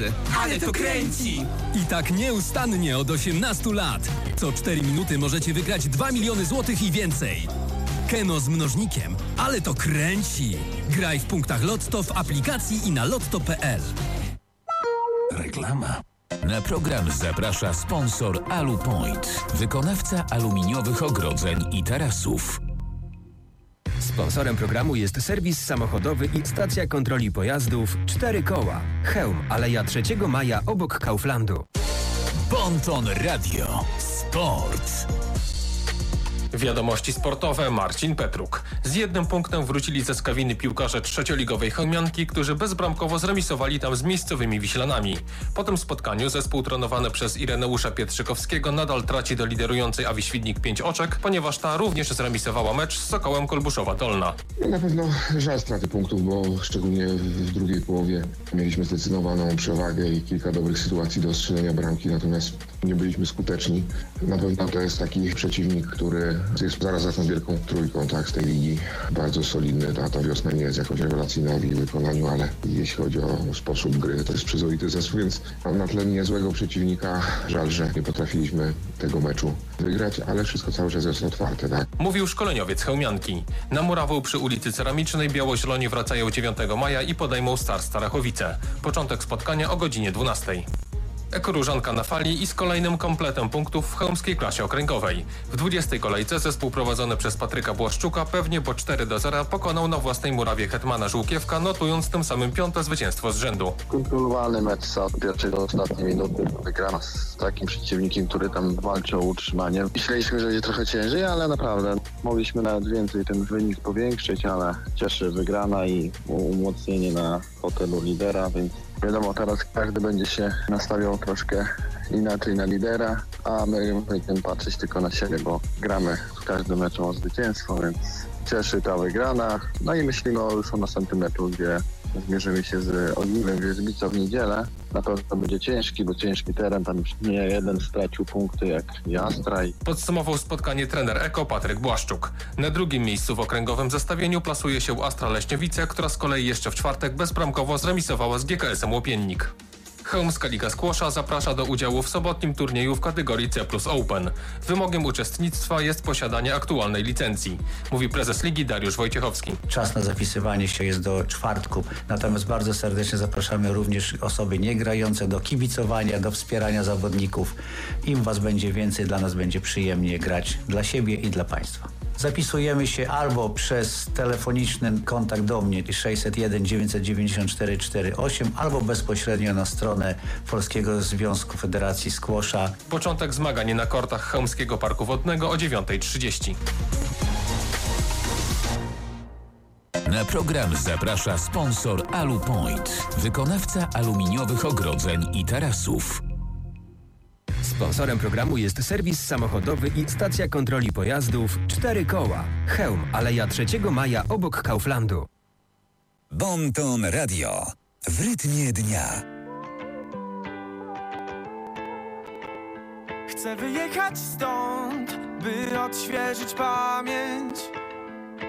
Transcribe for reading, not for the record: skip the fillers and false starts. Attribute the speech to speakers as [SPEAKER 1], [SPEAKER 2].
[SPEAKER 1] Ale to kręci!
[SPEAKER 2] I tak nieustannie od 18 lat. Co 4 minuty możecie wygrać 2 miliony złotych i więcej. Keno z mnożnikiem. Ale to kręci! Graj w punktach Lotto w aplikacji i na lotto.pl.
[SPEAKER 3] Reklama. Na program zaprasza sponsor Alupoint, wykonawca aluminiowych ogrodzeń i tarasów.
[SPEAKER 4] Sponsorem programu jest serwis samochodowy i stacja kontroli pojazdów 4 koła. Chełm, Aleja 3 Maja obok Kauflandu.
[SPEAKER 3] Bonton Radio. Sport.
[SPEAKER 5] Wiadomości sportowe. Marcin Petruk. Z 1 punktem wrócili ze Skawiny piłkarze trzecioligowej Chełmianki, którzy bezbramkowo zremisowali tam z miejscowymi Wiślanami. Po tym spotkaniu zespół trenowany przez Ireneusza Pietrzykowskiego nadal traci do liderującej Awi Świdnik 5 oczek, ponieważ ta również zremisowała mecz z Sokołem Kolbuszowa Dolna.
[SPEAKER 6] Na pewno żal straty punktów, bo szczególnie w drugiej połowie mieliśmy zdecydowaną przewagę i kilka dobrych sytuacji do strzelenia bramki, natomiast nie byliśmy skuteczni. Na pewno to jest taki przeciwnik, który jest zaraz za tą wielką trójką, tak, z tej ligi. Bardzo solidny. Ta wiosna nie jest jakąś rewelacyjna w ich wykonaniu, ale jeśli chodzi o sposób gry, to jest przyzwoity zespół, więc na tle niezłego przeciwnika żal, że nie potrafiliśmy tego meczu wygrać, ale wszystko cały czas jest otwarte, tak.
[SPEAKER 5] Mówił szkoleniowiec Chełmianki. Na murawę przy ulicy Ceramicznej Białozieloni wracają 9 maja i podejmą Start Starachowice. Początek spotkania o godzinie 12. Ekoróżanka na fali i z kolejnym kompletem punktów w chełmskiej klasie okręgowej. W 20. kolejce zespół prowadzony przez Patryka Błaszczuka pewnie po 4-0 pokonał na własnej murawie hetmana Żółkiewka, notując tym samym 5. zwycięstwo z rzędu.
[SPEAKER 7] Kontrolowany mecz od pierwszej do ostatniej minuty. Wygrana z takim przeciwnikiem, który tam walczy o utrzymanie. Myśleliśmy, że będzie trochę ciężej, ale naprawdę mogliśmy nawet więcej ten wynik powiększyć, ale cieszy wygrana i umocnienie na fotelu lidera, więc wiadomo, teraz każdy będzie się nastawiał troszkę inaczej na lidera, a my będziemy patrzeć tylko na siebie, bo gramy w każdym meczu o zwycięstwo, więc cieszy ta wygrana. No i myślimy już o następnym meczu, gdzie zmierzymy się z Ogniwem Wierzbica w niedzielę. Na pewno będzie ciężki, bo ciężki teren, tam już nie jeden stracił punkty jak Jastraj.
[SPEAKER 5] Podsumował spotkanie trener Eko Patryk Błaszczuk. Na drugim miejscu w okręgowym zestawieniu plasuje się Astra Leśniowice, która z kolei jeszcze w czwartek bezbramkowo zremisowała z GKS-em Łopiennik. Chełmska Liga Squasha zaprasza do udziału w sobotnim turnieju w kategorii C+ Open. Wymogiem uczestnictwa jest posiadanie aktualnej licencji, mówi prezes ligi Dariusz Wojciechowski.
[SPEAKER 8] Czas na zapisywanie się jest do czwartku, natomiast bardzo serdecznie zapraszamy również osoby niegrające do kibicowania, do wspierania zawodników. Im was będzie więcej, dla nas będzie przyjemnie grać dla siebie i dla państwa. Zapisujemy się albo przez telefoniczny kontakt do mnie 601 994 48, albo bezpośrednio na stronę Polskiego Związku Federacji Squasha.
[SPEAKER 5] Początek zmagań na kortach Chełmskiego Parku Wodnego o 9:30.
[SPEAKER 3] Na program zaprasza sponsor Alupoint, wykonawca aluminiowych ogrodzeń i tarasów.
[SPEAKER 4] Sponsorem programu jest serwis samochodowy i stacja kontroli pojazdów 4 koła. Chełm, Aleja 3 Maja obok Kauflandu.
[SPEAKER 9] Bonton Radio. W rytmie dnia.
[SPEAKER 1] Chcę wyjechać stąd, by odświeżyć pamięć.